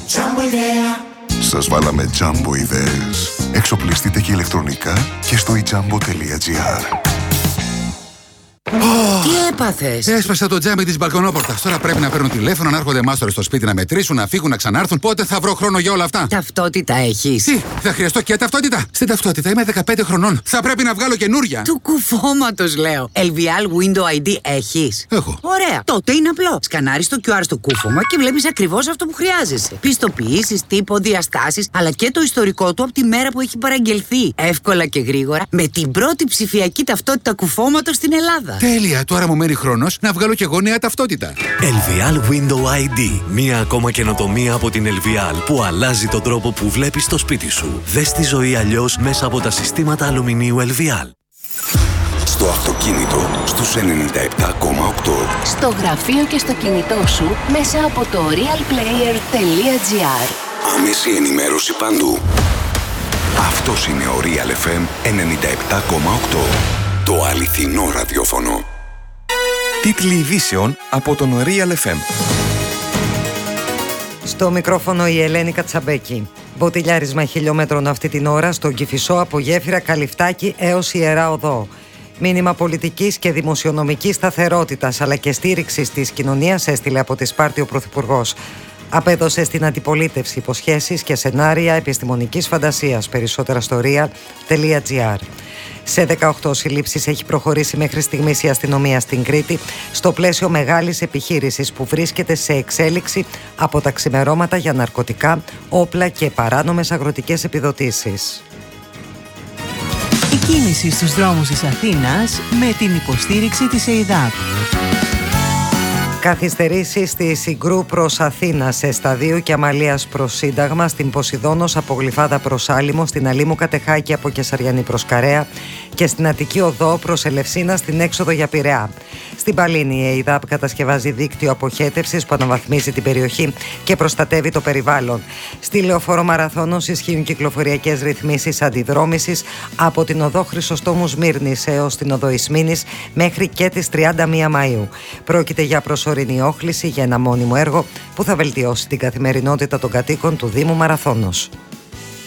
Σας βάλαμε Jumbo ιδέες. Εξοπλιστείτε και ηλεκτρονικά και στο ijambo.gr. Τι έπαθες? Έσπασα το τζάμι της μπαλκονόπορτας. Τώρα πρέπει να παίρνουν τηλέφωνο, να έρχονται μάστορες στο σπίτι να μετρήσουν, να φύγουν, να ξανάρθουν. Πότε θα βρω χρόνο για όλα αυτά? Ταυτότητα έχεις? Τι, θα χρειαστώ και ταυτότητα. Στην ταυτότητα είμαι 15 χρονών. Θα πρέπει να βγάλω καινούρια. Του κουφώματος λέω. LVL Window ID έχεις? Έχω. Ωραία. Τότε είναι απλό. Σκανάρεις το QR στο κούφωμα και βλέπεις ακριβώς αυτό που χρειάζεσαι. Πιστοποιήσεις, τύπο, διαστάσεις, αλλά και το ιστορικό του από τη μέρα που έχει παραγγελθεί. Εύκολα και γρήγορα με την πρώτη ψηφιακή ταυτότητα κουφώματος στην Ελλάδα. Τέλεια, τώρα μου μένει χρόνος να βγάλω και εγώ νέα ταυτότητα. LVL Window ID. Μία ακόμα καινοτομία από την LVL που αλλάζει τον τρόπο που βλέπεις το σπίτι σου. Δες τη ζωή αλλιώς μέσα από τα συστήματα αλουμινίου LVL. Στο αυτοκίνητο στους 97,8. Στο γραφείο και στο κινητό σου μέσα από το realplayer.gr. Άμεση ενημέρωση παντού. Αυτός είναι ο Real FM 97,8. Το αληθινό ραδιόφωνο. Τίτλοι ειδήσεων από τον Real FM. Στο μικρόφωνο η Ελένη Κατσαμπέκη. Μποτιλιάρισμα χιλιόμετρων αυτή την ώρα στον Κηφισό από Γέφυρα Καλυφτάκη έως Ιερά Οδό. Μήνυμα πολιτικής και δημοσιονομικής σταθερότητας αλλά και στήριξης της κοινωνίας έστειλε από τη Σπάρτη ο Πρωθυπουργός. Απέδωσε στην αντιπολίτευση υποσχέσεις και σενάρια επιστημονικής φαντασίας. Περισσότερα στο real.gr. Σε 18 συλλήψεις έχει προχωρήσει μέχρι στιγμής η αστυνομία στην Κρήτη στο πλαίσιο μεγάλης επιχείρησης που βρίσκεται σε εξέλιξη από τα ξημερώματα για ναρκωτικά, όπλα και παράνομες αγροτικές επιδοτήσεις. Η κίνηση στους δρόμους της Αθήνας με την υποστήριξη της ΕΙΔΑΠ. Καθυστερήσεις στη Συγκρού προς Αθήνα, σε Σταδίου και Αμαλίας προς Σύνταγμα, στην Ποσειδώνος από Γλυφάδα προς Άλυμο, στην Αλήμου Κατεχάκη από Κεσαριανή προς Καρέα και στην Αττική Οδό προς Ελευσίνα στην έξοδο για Πειραιά. Στην Παλίνη η ΕΙΔΑΠ κατασκευάζει δίκτυο αποχέτευσης που αναβαθμίζει την περιοχή και προστατεύει το περιβάλλον. Στη Λεωφόρο Μαραθώνος ισχύουν κυκλοφοριακές ρυθμίσεις αντιδρόμησης από την οδό Χρυσοστόμου Σμύρνης έως την οδό Ισμήνης μέχρι και τις 31 Μαΐου. Πρόκειται για προσωρινή όχληση για ένα μόνιμο έργο που θα βελτιώσει την καθημερινότητα των κατοίκων του Δήμου Μαραθώνος.